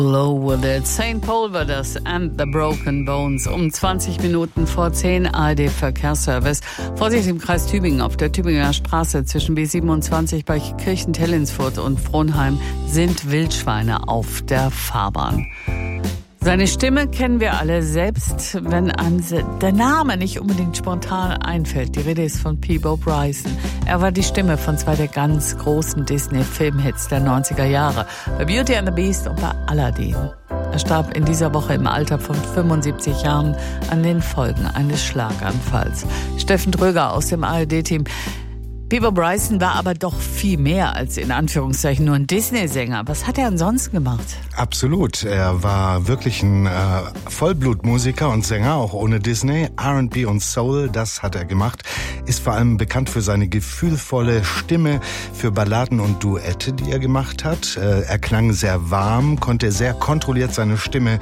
Low with it. St. Paul war das and the Broken Bones. Um 20 Minuten vor 10 ARD Verkehrsservice. Vorsicht im Kreis Tübingen auf der Tübinger Straße zwischen B27 bei Kirchen-Tellinsfurt und Frohnheim sind Wildschweine auf der Fahrbahn. Seine Stimme kennen wir alle, selbst wenn einem der Name nicht unbedingt spontan einfällt. Die Rede ist von Peabo Bryson. Er war die Stimme von zwei der ganz großen Disney-Filmhits der 90er Jahre. Bei Beauty and the Beast und bei Aladdin. Er starb in dieser Woche im Alter von 75 Jahren an den Folgen eines Schlaganfalls. Steffen Dröger aus dem ARD-Team. Peabo Bryson war aber doch viel mehr als in Anführungszeichen nur ein Disney-Sänger. Was hat er ansonsten gemacht? Absolut. Er war wirklich ein Vollblutmusiker und Sänger, auch ohne Disney. R&B und Soul, das hat er gemacht. Ist vor allem bekannt für seine gefühlvolle Stimme, für Balladen und Duette, die er gemacht hat. Er klang sehr warm, konnte sehr kontrolliert seine Stimme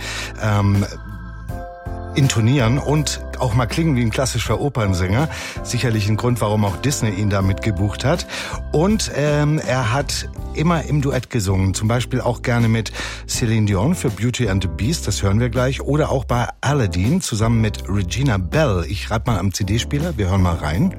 intonieren und auch mal klingen wie ein klassischer Opernsänger. Sicherlich ein Grund, warum auch Disney ihn damit gebucht hat. Und er hat immer im Duett gesungen. Zum Beispiel auch gerne mit Celine Dion für Beauty and the Beast, das hören wir gleich. Oder auch bei Aladdin zusammen mit Regina Bell. Ich reibe mal am CD-Spieler, wir hören mal rein.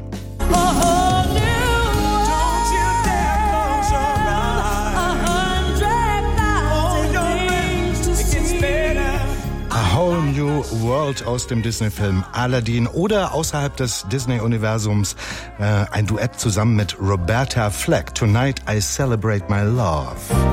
Whole New World aus dem Disney-Film Aladdin oder außerhalb des Disney-Universums ein Duett zusammen mit Roberta Flack. Tonight I Celebrate My Love.